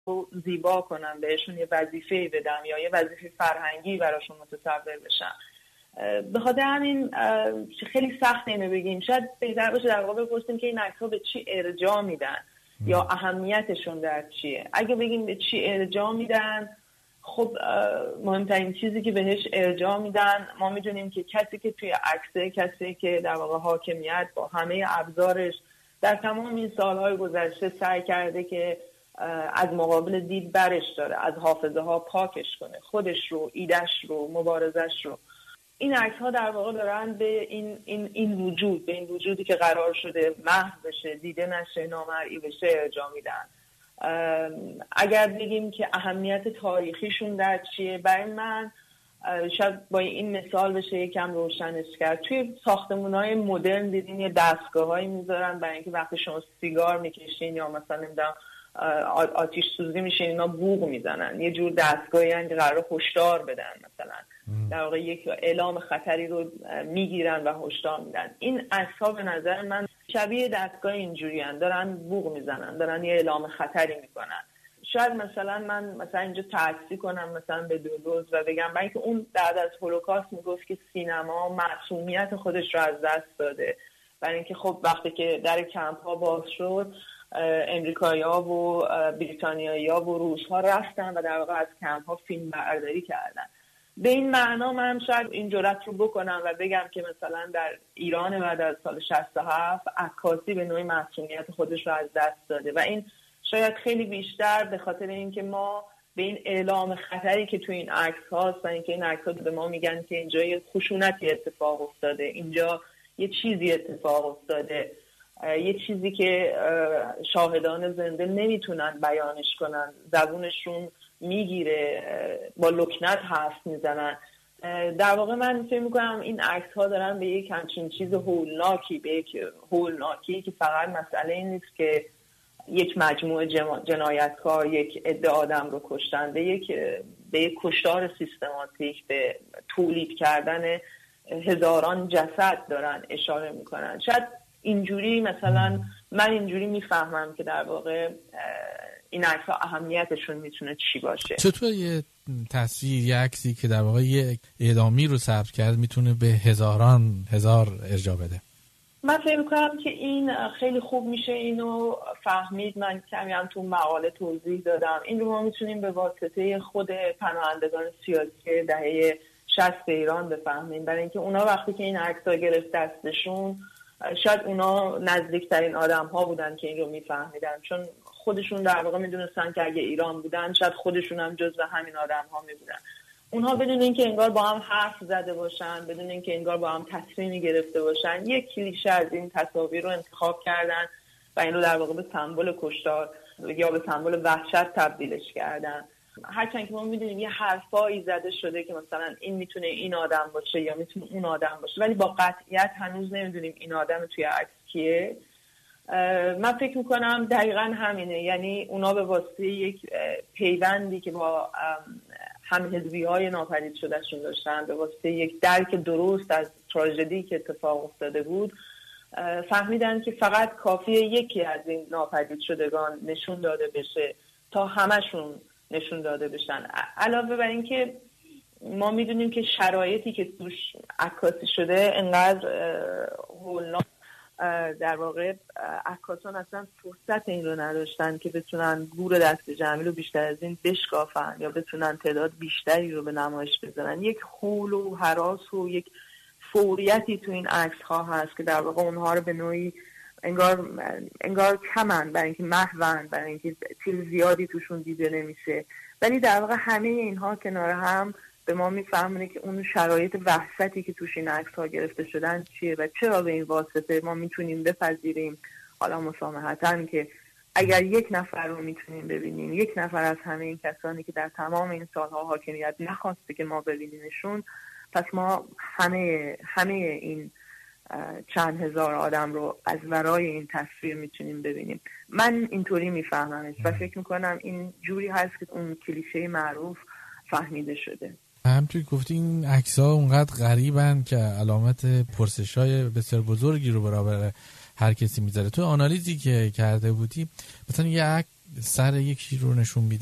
زیبا کنم، بهشون یه وظیفه بدم یا یه وظیفه فرهنگی براشون متصور بشم. به خاطر همین خیلی سخت اینو بگیم. شاید بهتر باشه در واقع بپرسیم که این عکس‌ها به چی ارجاع میدن یا اهمیتشون در چیه. اگه بگیم به چی ارجاع میدن، خب مهمترین چیزی که بهش ارجاع میدن، ما میدونیم که کسی که توی عکسه، کسی که در واقع حاکمیت با همه ابزارش در تمام این سالهای گذشته سعی کرده که از مقابل دید برش داره، از حافظه ها پاکش کنه، خودش رو، ایدش رو، مبارزش رو. این عکس ها در واقع دارن به این وجود، به این وجودی که قرار شده محو بشه، دیده نشه، نامرئی بشه ارجاع میدن. اگر بگیم که اهمیت تاریخیشون در چیه، برای من شاید با این مثال بشه یکم روشنش کرد. توی ساختمان‌های مدرن دیدین یه دستگاه‌هایی میذارن برای اینکه وقتی شما سیگار میکشین یا مثلا نمیدونم آتش سوزی میشین اینا بوق میزنن، یه جور دستگاهی هستن که قراره هشدار بدن، مثلا در واقع یک اعلام خطری رو میگیرن و هشدار میدن. این عکس‌ها به نظر من شبیه دستگاه اینجوری هستن، دارن بوق میزنن، دارن یه اعلام خطری میکنن. شاید مثلا من اینجا تعصیب کنم مثلا به دولوز و بگم برای اینکه اون بعد از هولوکاست میگفت که سینما معصومیت خودش رو از دست داده، برای اینکه خب وقتی که در کمپ ها باز شد امریکایی‌ها و بریتانیایی‌ها و روس‌ها رفتن و در واقع از کمپ ها فیلم برداری کردن. به این معنا من شاید این جرأت رو بکنم و بگم که مثلا در ایران بعد از سال 67 عکاسی به نوعی معصومیت خودش رو از دست داده و این شاید خیلی بیشتر به خاطر اینکه ما به این اعلام خطری که تو این عکس هاست و اینکه این عکس ها به ما میگن که اینجا یه خشونتی اتفاق افتاده، اینجا یه چیزی اتفاق افتاده، یه چیزی که شاهدان زنده نمیتونن بیانش کنن، زبونشون میگیره، با لکنت حرف میزنن. در واقع من فکر میکنم این عکس ها دارن به یک همچین چیز هولناکی، به یک هولناکی که فقط مسئله این نیست که یک مجموعه جنایتکار یک عده آدم رو کشتن، به یک کشتار سیستماتیک، به تولید کردن هزاران جسد دارن اشاره میکنن. شاید اینجوری مثلا من اینجوری میفهمم که در واقع این عکس‌ها اهمیتشون میتونه چی باشه. چطور یه تصویر، یه عکسی که در واقع یه اعلامی رو ثبت کرد میتونه به هزار ارجاع بده؟ من فکر میکنم که این خیلی خوب میشه اینو فهمید. من کمی هم تو مقاله توضیح دادم. این رو ما میتونیم به واسطه خود پناهندگان سیاسی دهه 60 ایران بفهمیم، برای اینکه اونا وقتی که این عکس‌ها گرفت دستشون، شاید اونا نزدیکترین آدم ها بودن که این رو میفهمیدن، چون خودشون در واقع میدونستن که اگه ایران بودن شاید خودشون هم جزو همین آدم ها میبودن. اونها بدون اینکه انگار با هم حرف زده باشن، بدون اینکه انگار با هم تصمیمی گرفته باشن، یک کلیشه از این تصاویر رو انتخاب کردن و این رو در واقع به سمبل کشتار یا به سمبل وحشت تبدیلش کردن. هرچند که ما میدونیم یه حرفایی زده شده که مثلا این میتونه این آدم باشه یا میتونه اون آدم باشه، ولی با قطعیت هنوز نمیدونیم این آدم توی عکس کیه. من فکر میکنم دقیقا همینه، یعنی اونا به واسطه یک پیوندی که با هم حزبی‌های ناپدید شدهشون داشتن، به واسطه یک درک درست از تراژدی که اتفاق افتاده بود، فهمیدن که فقط کافیه یکی از این ناپدید شدگان نشون داده بشه تا همشون نشون داده بشن. علاوه بر این که ما میدونیم که شرایطی که توش عکاسی شده انقدر هولناک، در واقع عکاسان اصلا فرصت این رو نداشتن که بتونن گور دست جمعی رو بیشتر از این بشکافن یا بتونن تعداد بیشتری رو به نمایش بذارن. یک هول و هراس و یک فوریتی تو این عکس ها هست که در واقع اونها رو به نوعی انگار کمن، برای اینکه محون، برای اینکه چیز زیادی توشون دیده نمیشه، ولی در واقع همه اینها کنار هم به ما میفهمونه که اون شرایط وحشتی که توش این عکس ها گرفته شدن چیه و چرا به این واسطه ما میتونیم بپذیریم، حالا مسامحتاً، که اگر یک نفر رو میتونیم ببینیم، یک نفر از همه این کسانی که در تمام این سالها حاکمیت نخواسته که ما ببینیمشون، پس ما همه این چند هزار آدم رو از ورای این تصویر میتونیم ببینیم. من اینطوری میفهممش و فکر میکنم این جوری هست که اون کلیشه معروف فهمیده شده. همونطوری گفتی این عکس‌ها اونقدر غریبن که علامت پرسش‌های بسیار بزرگی رو برابر هر کسی میذاره. تو آنالیزی که کرده بودی مثلا سر یکی رو نشون میده